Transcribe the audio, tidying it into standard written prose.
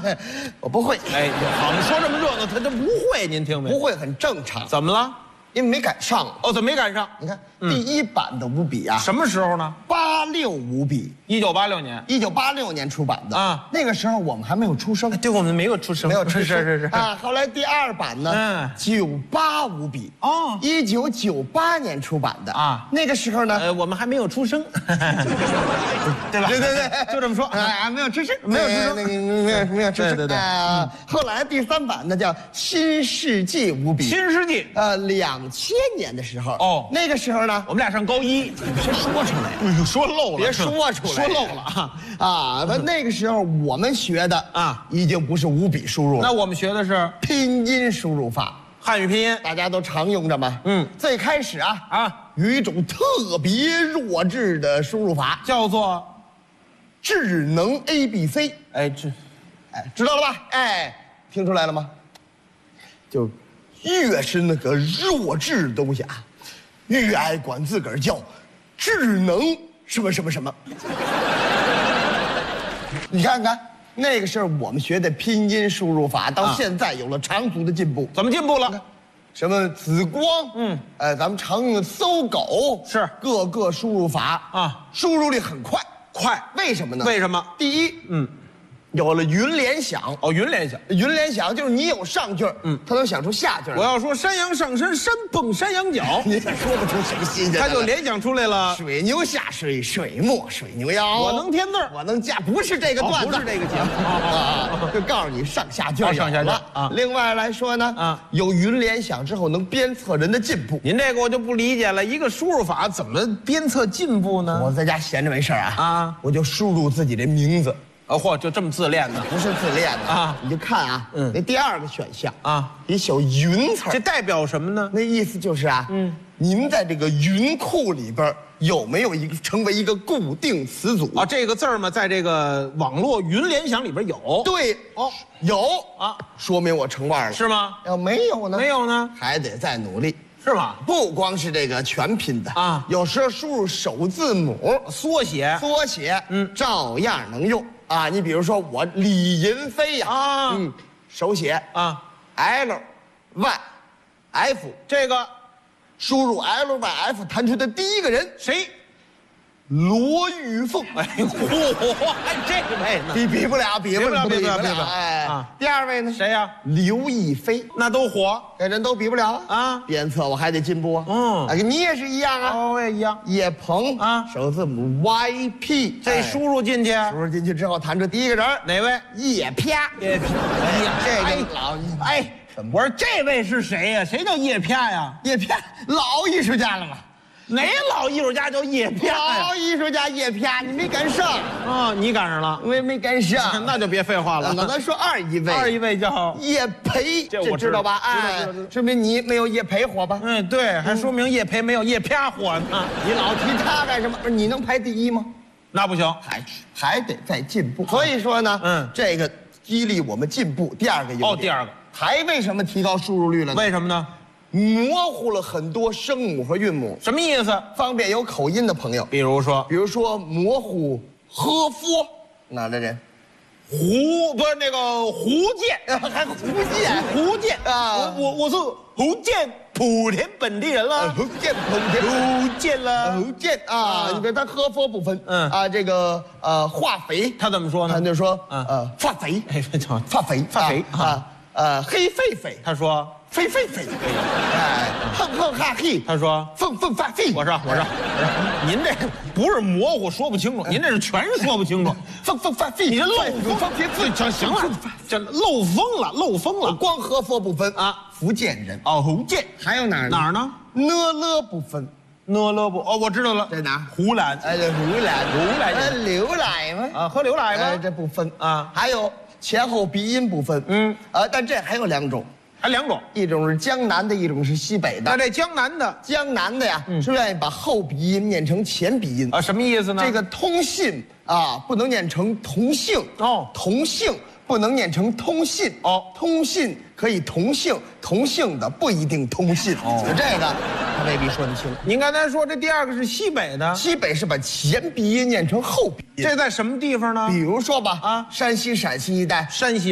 我不会。 哎，好嘛，说这么热闹，他不会，您听没？ 不会很正常， 怎么了？ 因为没赶上。 哦，怎么没赶上？ 你看第一版的五笔啊， 什么时候呢 86五笔 ？1986年。 ，1986年出版的啊。 那个时候我们还没有出生， 对，我们没有出生， 没有出生。 是啊。后来第二版呢，98五笔哦 ，1998年出版的啊。 那个时候呢， 我们还没有出生，对吧？ 对， 就这么说。 哎，没有出生， 没有出生， 没有出生。 对。 后来第三版呢叫新世纪五笔， 新世纪 ，2000年的时候哦， 那个时候呢， 我们俩上高一， 别说出来， 说漏了， 别说出来， 说漏了啊！那个时候我们学的啊， 已经不是五笔输入了， 那我们学的是拼音输入法， 汉语拼音， 大家都常用着嘛。最开始有一种特别弱智的输入法， 叫做智能 ABC。 哎， 知道了吧？哎，听出来了吗？就越是那个弱智的东西啊，越爱管自个儿叫智能什么什么什么。你看看，那个时候我们学的拼音输入法，到现在有了长足的进步。 怎么进步了？ 什么紫光，咱们常用的搜狗， 是各个输入法啊，输入力很快，为什么呢？ 为什么？ 第一，有了云联想。 哦，云联想， 云联想就是你有上句儿，它能想出下句儿。 我要说山羊上山，山蹦山羊角， 你也说不出什么新鲜的。 他就联想出来了。 水牛下水，水没水牛腰。 我能填字儿， 我能加，不是这个段子， 不是这个节目啊，就告诉你上下句上下句啊。另外来说呢，有云联想之后能鞭策人的进步。 您这个我就不理解了，一个输入法怎么鞭策进步呢？ 我在家闲着没事啊，我就输入自己的名字。 嚯，就这么自恋的？ 不是自恋的啊！你就看啊，那第二个选项啊，一小云词， 这代表什么呢？ 那意思就是啊，您在这个云库里边有没有成为一个固定词组啊？这个字儿嘛，在这个网络云联想里边有。 对，有啊，说明我成腕了， 是吗？ 要没有呢？ 没有呢， 还得再努力， 是吧？ 不光是这个全拼的啊，有时候输入首字母缩写， 照样能用。啊，你比如说我李银飞呀，手写LYF， 这个输入 LYF 弹出的第一个人谁？ 罗玉凤。 哎呦，还这位呢？ 比不了。 哎， 第二位呢？ 谁呀？ 刘亦菲， 那都火， 这人都比不了啊。鞭策我还得进步啊。你也是一样啊。 我也一样。 叶鹏啊，首字母 YP， 这输入进去之后弹出第一个人哪位？ 叶啪。 叶啪。 这个老我说这位是谁呀？谁叫叶啪呀？ 叶啪，老艺术家了嘛。 哪老艺术家叫叶啪呀？ 老艺术家叶啪，你没赶上啊！你赶上了， 我也没赶上， 那就别废话了。 咱说二一位叫叶培，这我知道吧？哎，说明你没有叶培火吧？ 对，还说明叶培没有叶啪火呢。 你老提他干什么？不是你能排第一吗？ 那不行， 还得再进步。所以说呢，这个激励我们进步。第二个优点， 第二个还为什么提高输入率了呢？ 为什么呢？ 模糊了很多声母和韵母， 什么意思？ 方便有口音的朋友。比如说模糊喝佛哪的人， 不是那个福建， 还福建啊！我是福建莆田本地人了， 福建啊！你比如他喝佛不分，这个化肥他怎么说呢？ 他就说发肥，发肥啊，黑狒狒， 他说。 狒，哼哈嘿， 他说凤发狒。 我说，您这不是模糊说不清楚，您这是全说不清楚。 凤发狒， 你这漏风，行了，这漏风了。 光和佛不分啊，福建人福建还有哪儿呢？ 呢了不分， 呢了不我知道了， 在哪？ 湖南， 湖南，牛奶吗？ 喝牛奶吗？ 这不分啊。还有前后鼻音不分，但这还有两种。 还两种， 一种是江南的，一种是西北的。 那这江南的呀，是愿意把后鼻音念成前鼻音啊？什么意思呢？ 这个通信啊，不能念成同姓同姓不能念成通信通信可以同姓，同姓的不一定通信这个他未必说得清。 您刚才说这第二个是西北的， 西北是把前鼻音念成后鼻音， 这在什么地方呢？ 比如说吧，山西、陕西一带， 山西。